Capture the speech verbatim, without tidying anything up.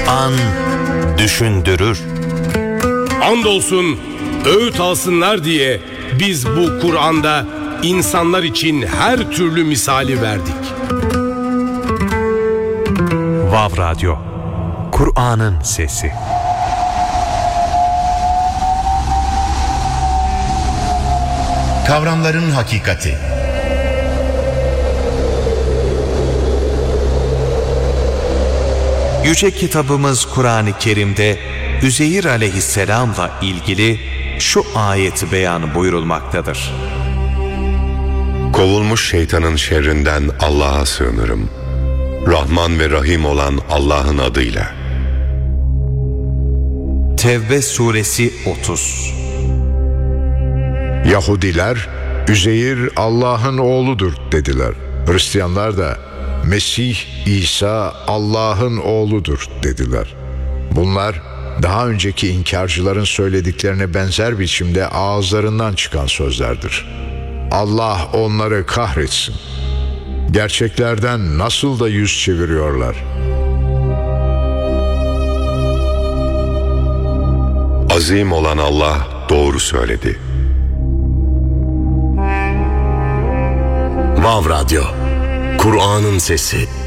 Kur'an düşündürür. Andolsun öğüt alsınlar diye biz bu Kur'an'da insanlar için her türlü misali verdik. Vav Radyo, Kur'an'ın sesi. Kavramların hakikati. Yüce kitabımız Kur'an-ı Kerim'de Üzeyir aleyhisselamla ilgili şu ayet beyan buyurulmaktadır. Kovulmuş şeytanın şerrinden Allah'a sığınırım. Rahman ve Rahim olan Allah'ın adıyla. Tevbe suresi otuz. Yahudiler Üzeyir Allah'ın oğludur dediler. Hristiyanlar da Mesih İsa Allah'ın oğludur dediler. Bunlar daha önceki inkarcıların söylediklerine benzer biçimde ağızlarından çıkan sözlerdir. Allah onları kahretsin. Gerçeklerden nasıl da yüz çeviriyorlar. Azim olan Allah doğru söyledi. Vav Radyo, Kur'an'ın sesi.